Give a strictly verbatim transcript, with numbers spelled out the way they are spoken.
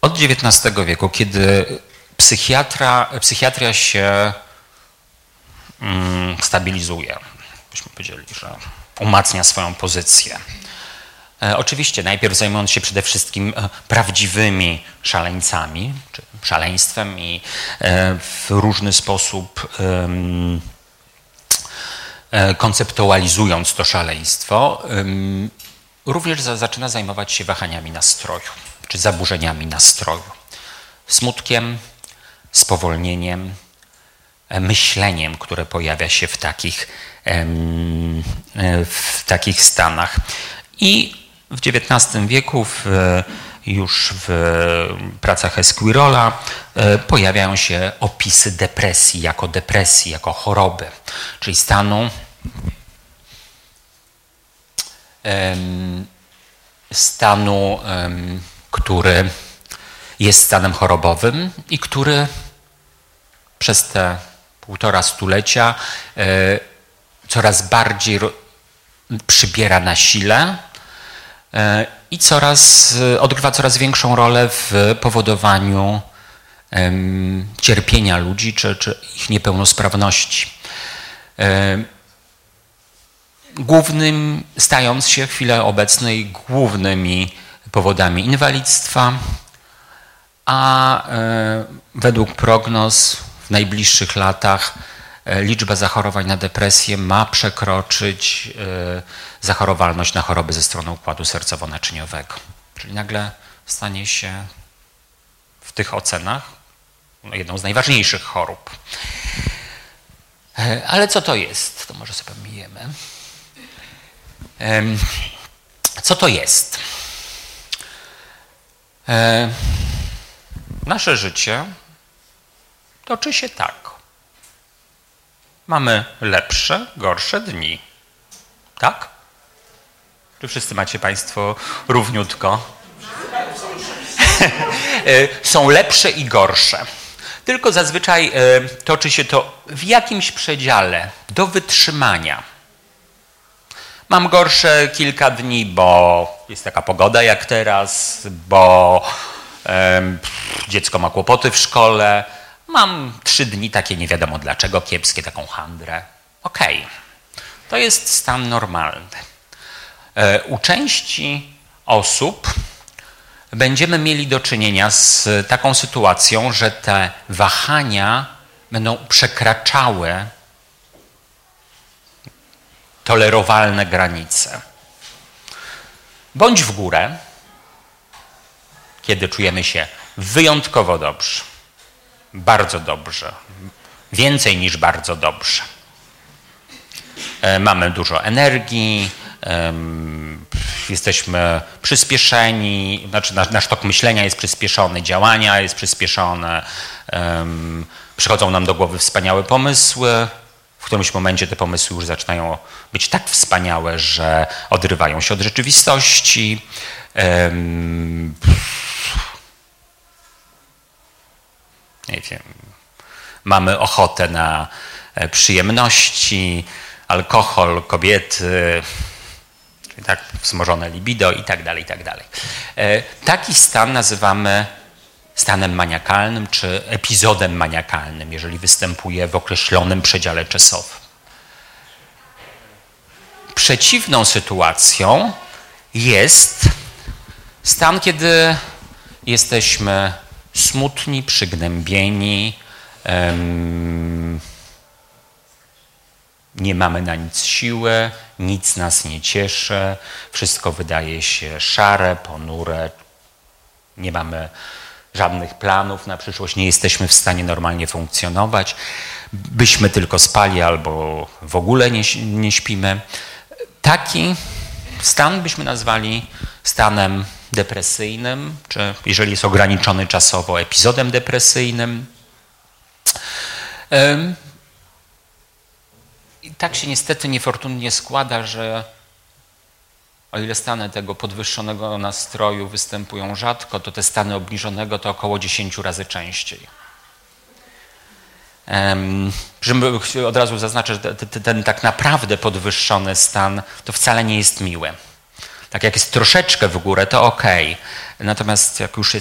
od dziewiętnastego wieku, kiedy psychiatra, psychiatria się mm, stabilizuje, byśmy powiedzieli, że umacnia swoją pozycję. E, oczywiście najpierw zajmując się przede wszystkim prawdziwymi szaleńcami, czy szaleństwem i e, w różny sposób e, konceptualizując to szaleństwo, e, również za, zaczyna zajmować się wahaniami nastroju, czy zaburzeniami nastroju, smutkiem, spowolnieniem, myśleniem, które pojawia się w takich, w takich stanach. I w dziewiętnastym wieku w, już w pracach Esquirola pojawiają się opisy depresji jako depresji, jako choroby, czyli stanu stanu, który jest stanem chorobowym i który przez te półtora stulecia coraz bardziej przybiera na sile i coraz, odgrywa coraz większą rolę w powodowaniu cierpienia ludzi czy, czy ich niepełnosprawności. Głównym, stając się w chwili obecnej głównymi powodami inwalidztwa, a według prognoz w najbliższych latach liczba zachorowań na depresję ma przekroczyć zachorowalność na choroby ze strony układu sercowo-naczyniowego. Czyli nagle stanie się w tych ocenach jedną z najważniejszych chorób. Ale co to jest? To może sobie pomijemy. Co to jest? Nasze życie toczy się tak. Mamy lepsze, gorsze dni. Tak? Czy wszyscy macie Państwo równiutko? Są lepsze i gorsze. Tylko zazwyczaj toczy się to w jakimś przedziale do wytrzymania. Mam gorsze kilka dni, bo jest taka pogoda jak teraz, bo e, dziecko ma kłopoty w szkole. Mam trzy dni takie nie wiadomo dlaczego, kiepskie, taką handrę. Okej, okay. To jest stan normalny. E, u części osób będziemy mieli do czynienia z taką sytuacją, że te wahania będą przekraczały tolerowalne granice. Bądź w górę, kiedy czujemy się wyjątkowo dobrze, bardzo dobrze, więcej niż bardzo dobrze. Mamy dużo energii, jesteśmy przyspieszeni, znaczy nasz tok myślenia jest przyspieszony, działania jest przyspieszone, przychodzą nam do głowy wspaniałe pomysły. W którymś momencie te pomysły już zaczynają być tak wspaniałe, że odrywają się od rzeczywistości. Um, nie wiem, mamy ochotę na przyjemności, alkohol, kobiety, czyli tak wzmożone libido i tak dalej, i tak dalej. Taki stan nazywamy stanem maniakalnym czy epizodem maniakalnym, jeżeli występuje w określonym przedziale czasowym. Przeciwną sytuacją jest stan, kiedy jesteśmy smutni, przygnębieni, um, nie mamy na nic siły, nic nas nie cieszy, wszystko wydaje się szare, ponure, nie mamy żadnych planów na przyszłość, nie jesteśmy w stanie normalnie funkcjonować, byśmy tylko spali albo w ogóle nie, nie śpimy. Taki stan byśmy nazwali stanem depresyjnym, czy jeżeli jest ograniczony czasowo, epizodem depresyjnym. I tak się niestety niefortunnie składa, że o ile stany tego podwyższonego nastroju występują rzadko, to te stany obniżonego to około dziesięć razy częściej. Um, od razu zaznaczę, że ten, ten tak naprawdę podwyższony stan to wcale nie jest miły. Tak jak jest troszeczkę w górę, to okej. Natomiast jak już jest